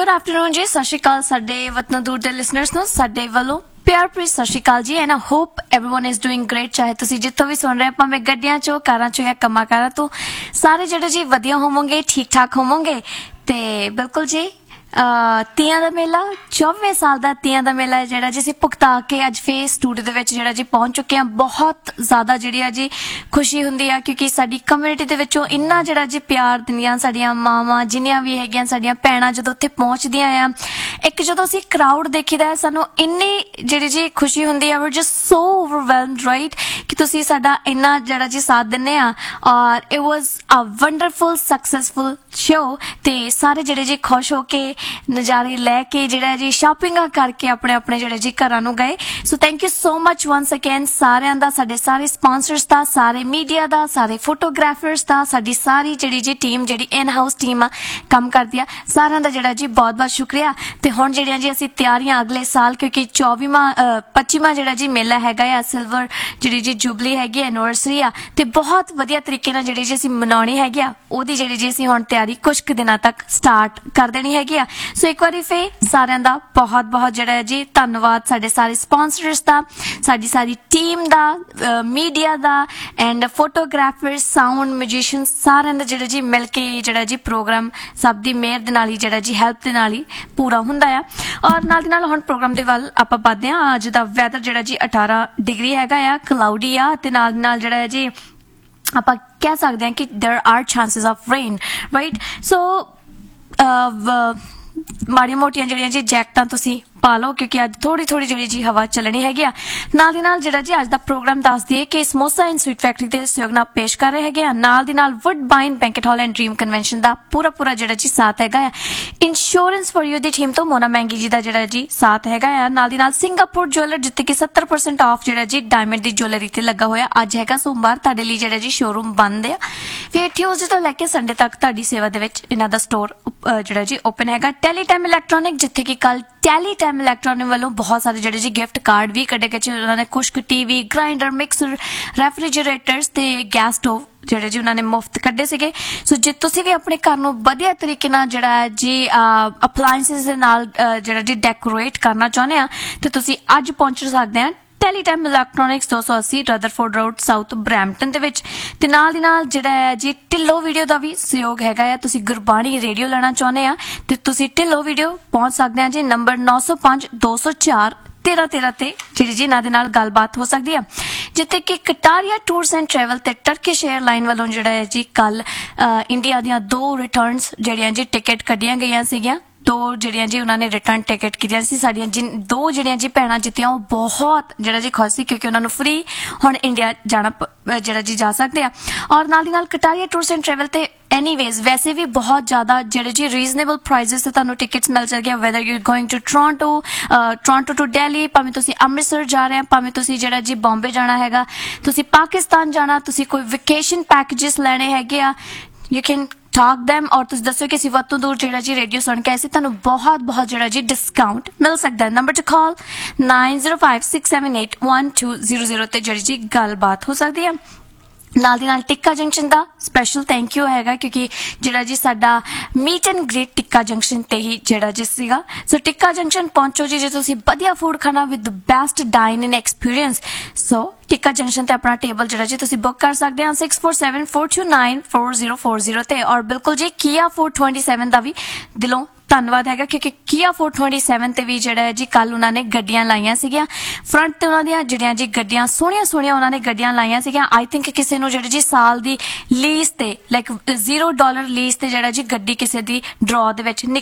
Good afternoon जी, सत श्री अकाल साडे वतन दूर दे लिसनर्स नूं साडे वल्लों प्यार भरी सत श्री अकाल जी। And I hope everyone is doing great. चाहे तुसीं जिੱਥੋਂ भी सुन रहे हो, भावें गड्डियां चो, कारां चो या कम्मां कारां तो, सारे ਜਿਹੜੇ जी वधिया होवोगे, ठीक ठाक होवोगे। ते बिल्कुल जी ਤੀਆਂ ਦਾ ਮੇਲਾ 24ਵੇਂ ਸਾਲ ਦਾ ਤੀਆਂ ਦਾ ਮੇਲਾ ਜਿਹੜਾ ਜੀ ਅਸੀਂ ਭੁਗਤਾ ਕੇ ਅੱਜ ਫੇਰ ਸਟੂਡੀਓ ਦੇ ਵਿੱਚ ਜਿਹੜਾ ਜੀ ਪਹੁੰਚ ਚੁੱਕੇ ਹਾਂ। ਬਹੁਤ ਜ਼ਿਆਦਾ ਜਿਹੜੀ ਆ ਜੀ ਖੁਸ਼ੀ ਹੁੰਦੀ ਆ ਕਿਉਂਕਿ ਸਾਡੀ ਕਮਿਊਨਿਟੀ ਦੇ ਵਿੱਚੋਂ ਇੰਨਾ ਜਿਹੜਾ ਜੀ ਪਿਆਰ ਦਿੰਦੀਆਂ ਸਾਡੀਆਂ ਮਾਵਾਂ ਜਿੰਨੀਆਂ ਵੀ ਹੈਗੀਆਂ ਸਾਡੀਆਂ ਭੈਣਾਂ ਜਦੋਂ ਉੱਥੇ ਪਹੁੰਚਦੀਆਂ ਆ, ਇੱਕ ਜਦੋਂ ਅਸੀਂ ਕਰਾਊਡ ਦੇਖੀਦਾ ਸਾਨੂੰ ਇੰਨੀ ਜਿਹੜੀ ਜੀ ਖੁਸ਼ੀ ਹੁੰਦੀ ਆ। we're just so overwhelmed right ਕਿ ਤੁਸੀਂ ਸਾਡਾ ਇੰਨਾ ਜਿਹੜਾ ਜੀ ਸਾਥ ਦਿੰਦੇ ਆ ਔਰ it was a wonderful successful show ਤੇ ਸਾਰੇ ਜਿਹੜੇ ਜੀ ਖੁਸ਼ ਹੋ ਕੇ ਨਜ਼ਾਰੇ ਲੈ ਕੇ ਜਿਹੜਾ ਜੀ ਸ਼ਾਪਿੰਗਾਂ ਕਰਕੇ ਆਪਣੇ ਆਪਣੇ ਜਿਹੜੇ ਜੀ ਘਰਾਂ ਨੂੰ ਗਏ। So thank you so much ones again ਸਾਰਿਆਂ ਦਾ, ਸਾਡੇ ਸਾਰੇ ਸਪਾਂਸਰਸ ਦਾ, ਸਾਰੇ ਮੀਡੀਆ ਦਾ, ਸਾਰੇ ਫੋਟੋਗ੍ਰਾਫਰਸ ਦਾ, ਸਾਡੀ ਸਾਰੀ ਜਿਹੜੀ ਜੀ ਟੀਮ ਜਿਹੜੀ ਇਨ ਹਾਊਸ ਟੀਮ ਆ ਕੰਮ ਕਰਦੀ ਆ, ਸਾਰਿਆਂ ਦਾ ਜਿਹੜਾ ਜੀ ਬਹੁਤ ਬਹੁਤ ਸ਼ੁਕਰੀਆ। ਤੇ ਹੁਣ ਜਿਹੜੀਆਂ ਜੀ ਅਸੀਂ ਤਿਆਰੀਆਂ ਅਗਲੇ ਸਾਲ ਕਿਉਂਕਿ 25ਵਾਂ ਜਿਹੜਾ ਜੀ ਮੇਲਾ ਹੈਗਾ ਆ, ਸਿਲਵਰ ਜਿਹੜੀ ਜੀ ਜੁਬਲੀ ਹੈਗੀ ਐਨੀਵਰਸਰੀ ਆ ਤੇ ਬਹੁਤ ਵਧੀਆ ਤਰੀਕੇ ਨਾਲ ਜਿਹੜੀ ਜੀ ਅਸੀਂ ਮਨਾਉਣੀ ਹੈਗੀ ਆ, ਉਹਦੀ ਜਿਹੜੀ ਜੀ ਅਸੀਂ ਹੁਣ ਤਿਆਰੀ ਕੁਝ ਕੁ ਦਿਨਾਂ ਤੱਕ ਸਟਾਰਟ ਕਰ ਦੇਣੀ ਹੈਗੀ ਆ। ਸੋ ਇੱਕ ਵਾਰੀ ਫੇਰ ਸਾਰਿਆਂ ਦਾ ਬਹੁਤ ਬਹੁਤ ਜਿਹੜਾ ਹੈ ਜੀ ਧੰਨਵਾਦ, ਸਾਡੇ ਸਾਰੇ ਸਪਾਂਸਰਸ ਦਾ, ਸਾਡੀ ਸਾਰੀ team the, media the and photographers, sound musician, ਸਾਰਿਆਂ ਦਾ ਜਿਹੜਾ ਜੀ ਮਿਲ ਕੇ ਜਿਹੜਾ ਜੀ ਪ੍ਰੋਗਰਾਮ ਸਭ ਦੀ ਮਿਹਰ ਦੇ ਨਾਲ ਹੀ ਜਿਹੜਾ ਜੀ ਹੈਲਪ ਦੇ ਨਾਲ ਹੀ ਪੂਰਾ ਹੁੰਦਾ ਆ। ਔਰ ਨਾਲ ਦੀ ਨਾਲ ਹੁਣ ਪ੍ਰੋਗਰਾਮ ਦੇ ਵੱਲ ਆਪਾਂ ਵੱਧਦੇ ਹਾਂ। ਅੱਜ ਦਾ ਵੈਦਰ ਜਿਹੜਾ ਜੀ 18 ਡਿਗਰੀ ਹੈਗਾ ਆ, ਕਲਾਉਡੀ ਆ ਤੇ ਨਾਲ ਨਾਲ ਜਿਹੜਾ ਹੈ ਜੀ ਆਪਾਂ ਕਹਿ ਸਕਦੇ ਹਾਂ ਕਿ there are chances of rain right। ਸੋ ਮਾੜੀਆਂ ਮੋਟੀਆਂ ਜਿਹੜੀਆਂ ਜੀ ਜੈਕਟਾਂ ਤੁਸੀਂ ਪਾ ਲਓ ਕਿਉਂਕਿ ਅੱਜ ਥੋੜੀ ਥੋੜੀ ਜਿਹੜੀ ਜੀ ਹਵਾ ਚੱਲਣੀ ਹੈਗੀ ਆ। ਨਾਲ ਦੀ ਨਾਲ ਜਿਹੜਾ ਜੀ ਅੱਜ ਦਾ ਪ੍ਰੋਗਰਾਮ ਦੱਸ ਦਈਏ ਕਿ ਸਮੋਸਾ ਐਂਡ ਸਵੀਟ ਫੈਕਟਰੀ ਦੇ ਸਹਿਯੋਗ ਨਾਲ ਪੇਸ਼ ਕਰ ਰਹੇ ਹੈਗੇ ਆ। ਨਾਲ ਦੀ ਨਾਲ ਵੁੱਡਬਾਈਨ banquet hall and dream convention ਦਾ ਪੂਰਾ ਜਿਹੜਾ ਜੀ ਸਾਥ ਹੈਗਾ ਆ। Insurance for you the team ਤੋਂ ਮੋਨਾ ਮਹਿੰਗੀ ਜੀ ਦਾ ਜਿਹੜਾ ਜੀ ਸਾਥ ਹੈਗਾ ਆ। ਨਾਲ ਦੀ ਨਾਲ ਸਿੰਗਾਪੁਰ ਜੁਐਲਰ ਜਿੱਥੇ ਕਿ 70% ਆਫ ਜਿਹੜਾ ਜੀ ਡਾਇਮੰਡ ਦੀ ਜੁਐਲਰੀ ਤੇ ਲੱਗਾ ਹੋਇਆ। ਅੱਜ ਹੈਗਾ ਸੋਮਵਾਰ, ਤੁਹਾਡੇ ਲਈ ਜਿਹੜਾ ਜੀ ਸ਼ੋਰੂਮ ਬੰਦ ਆ। ਫਿਰ ਟਿਊਜ਼ਡੇ ਤੋਂ ਲੈ ਕੇ ਸੰਡੇ ਤੱਕ ਤੁਹਾਡੀ ਸੇਵਾ ਦੇ ਵਿੱਚ ਇਹਨਾਂ ਦਾ ਸਟੋਰ ਜਿਹੜਾ ਜੀ ਓਪਨ ਹੈਗਾ। ਟੈਲੀਟਾਈਮ ਇਲੈਕਟ੍ਰੋਨਿਕ ਜਿੱਥੇ ਕਿ ਕੱਲ ਟੈਲੀਟਾਈਮ ਇਲੈਕਟ੍ਰੋਨਿਕ ਵੱਲੋਂ ਬਹੁਤ ਸਾਰੇ ਜਿਹੜੇ ਜੀ ਗਿਫਟ ਕਾਰਡ ਵੀ ਕੱਢੇ ਗਏ। ਉਹਨਾਂ ਨੇ ਕੁਛ ਟੀਵੀ, ਗ੍ਰਾਈਂਡਰ, ਮਿਕਸਰ, ਰੈਫਰੀਜਰੇਟਰਸ ਤੇ ਗੈਸ ਸਟੋਵ ਜਿਹੜੇ ਜੀ ਉਹਨਾਂ ਨੇ ਮੁਫਤ ਕੱਢੇ ਸੀਗੇ। ਸੋ ਜੇ ਤੁਸੀਂ ਵੀ ਆਪਣੇ ਘਰ ਨੂੰ ਵਧੀਆ ਤਰੀਕੇ ਨਾਲ ਜਿਹੜਾ ਜੀ ਅਪਲਾਇੰਸਿਸ ਦੇ ਨਾਲ ਜਿਹੜਾ ਜੀ ਡੈਕੋਰੇਟ ਕਰਨਾ ਚਾਹੁੰਦੇ ਆ ਤੇ ਤੁਸੀਂ ਅੱਜ ਪਹੁੰਚ ਸਕਦੇ ਆ ਟੈਲੀਟਾਈਮ electronics 280 Rutherford road south Brampton ਦੇ ਵਿੱਚ। ਤੇ ਨਾਲ ਦੀ ਨਾਲ ਜਿਹੜਾ ਹੈ ਜੀ ਢਿੱਲੋਂ ਵੀਡੀਓ ਦਾ ਵੀ ਸਹਿਯੋਗ ਹੈਗਾ ਆ। ਤੁਸੀਂ ਗੁਰਬਾਣੀ ਰੇਡੀਓ ਲੈਣਾ ਚਾਹੁੰਦੇ ਆ ਤੇ ਤੁਸੀਂ ਢਿੱਲੋਂ ਵੀਡੀਓ ਪਹੁੰਚ ਸਕਦੇ ਆ ਜੀ, ਨੰਬਰ 905 204 1313 ਤੇ ਜਿਹੜੀ ਜੀ ਇਹਨਾਂ ਦੇ ਨਾਲ ਗੱਲਬਾਤ ਹੋ ਸਕਦੀ ਆ। ਜਿੱਥੇ ਕਿ ਕਟਾਰੀਆ ਟੂਰਸ ਐਂਡ ਟਰੈਵਲ ਤੇ ਟਰਕਿਸ਼ 에ਅਰਲਾਈਨ ਵੱਲੋਂ ਜਿਹੜਾ ਹੈ ਜੀ ਕੱਲ ਇੰਡੀਆ ਦੀਆਂ 2 ਰਿਟਰਨਸ ਜਿਹੜੀਆਂ ਜੀ ਟਿਕਟ ਕੱਢੀਆਂ ਗਈਆਂ ਸੀਗੀਆਂ। 2 ਜਿਹੜੀਆਂ ਜੀ ਉਹਨਾਂ ਨੇ ਰਿਟਰਨ ਟਿਕਟ ਕੀਤੀਆਂ ਸੀ। ਸਾਡੀਆਂ 2 ਜਿਹੜੀਆਂ ਜੀ ਭੈਣਾਂ ਜਿੱਤੀਆਂ ਉਹ ਬਹੁਤ ਜਿਹੜਾ ਜੀ ਖੁਸ਼ ਸੀ ਕਿਉਂਕਿ ਉਹਨਾਂ ਨੂੰ ਫ੍ਰੀ ਹੁਣ ਇੰਡੀਆ ਜਾਣਾ ਜਿਹੜਾ ਜੀ ਜਾ ਸਕਦੇ ਆ। ਔਰ ਨਾਲ ਦੀ ਨਾਲ ਕਟਾਰੀਆ ਟੂਰਸ ਐਂਡ ਟਰੈਵਲ ਤੇ ਐਨੀਵੇਜ਼ ਵੈਸੇ ਵੀ ਬਹੁਤ ਜ਼ਿਆਦਾ ਜਿਹੜੇ ਜੀ ਰੀਜ਼ਨੇਬਲ ਪ੍ਰਾਈਸਿਸ ਤੇ ਤੁਹਾਨੂੰ ਟਿਕਟਸ ਮਿਲ ਜਾਣਗੀਆਂ। Weather you going to Toronto to Delhi, ਭਾਵੇਂ ਤੁਸੀਂ ਅੰਮ੍ਰਿਤਸਰ ਜਾ ਰਹੇ ਆ, ਭਾਵੇਂ ਤੁਸੀਂ ਜਿਹੜਾ ਜੀ ਬੰਬੇ ਜਾਣਾ ਹੈਗਾ, ਤੁਸੀਂ ਪਾਕਿਸਤਾਨ ਜਾਣਾ, ਤੁਸੀਂ ਕੋਈ ਵੈਕੇਸ਼ਨ ਪੈਕੇजेस ਲੈਣੇ ਹੈਗੇ ਆ, ਯੂ ਕੈਨ talk them ਔਰ ਤੁਸੀਂ ਦੱਸੋ ਕਿ ਅਸੀਂ ਵੱਧ ਤੋਂ ਦੂਰ ਜਿਹੜਾ ਜੀ ਰੇਡੀਓ ਸੁਣ ਕੇ ਆਏ ਸੀ, ਤੁਹਾਨੂੰ ਬਹੁਤ ਜਿਹੜਾ ਜੀ ਡਿਸਕਾਊਂਟ ਮਿਲ ਸਕਦਾ ਹੈ। ਨੰਬਰ ਟੂ ਕਾਲ 9056781200 ਤੇ ਜਿਹੜੀ ਜੀ ਗੱਲਬਾਤ ਹੋ ਸਕਦੀ ਹੈ। ਨਾਲ ਦੀ ਨਾਲ ਟਿੱਕਾ junction the special thank you ਹੈਗਾ ਕਿਉਂਕਿ ਜਿਹੜਾ ਜੀ ਸਾਡਾ meat and greet tikka junction ਤੇ ਹੀ ਜਿਹੜਾ ਜੀ ਸੀਗਾ। ਸੋ ਟਿੱਕਾ ਜੰਕਸ਼ਨ ਪਹੁੰਚੋ ਜੀ ਜੇ ਤੁਸੀਂ ਵਧੀਆ ਫੂਡ ਖਾਣਾ with best dining experience. So tikka junction ਤੇ ਆਪਣਾ ਟੇਬਲ ਜਿਹੜਾ ਜੀ ਤੁਸੀਂ ਬੁੱਕ ਕਰ ਸਕਦੇ ਆ 6474294040 ਤੇ। ਔਰ ਬਿਲਕੁਲ ਜੀ ਕੀਆ 427 ਦਾ ਵੀ ਦਿਲੋਂ ਧੰਨਵਾਦ ਹੈਗਾ ਕਿਉਂਕਿ ਕੀਆ 427 ਤੇ ਵੀ ਜਿਹੜਾ ਹੈ ਜੀ ਕੱਲ ਉਹਨਾਂ ਨੇ ਗੱਡੀਆਂ ਲਾਈਆਂ ਸੀਗੀਆਂ। ਫਰੰਟ ਤੇ ਉਹਨਾਂ ਦੀਆਂ ਜਿਹੜੀਆਂ ਜੀ ਗੱਡੀਆਂ ਸੋਹਣੀਆਂ ਉਹਨਾਂ ਨੇ ਗੱਡੀਆਂ ਲਾਈਆਂ ਸੀਗੀਆਂ। ਆਈ ਥਿੰਕ ਕਿਸੇ ਨੂੰ ਜਿਹੜੀ ਜੀ ਸਾਲ ਦੀ ਲੀਜ਼ ਤੇ ਲਾਈਕ $0 ਲੀਜ਼ ਤੇ ਜਿਹੜਾ ਜੀ ਗੱਡੀ ਕਿਸੇ ਦੀ ਡਰਾਅ ਦੇ ਵਿੱਚ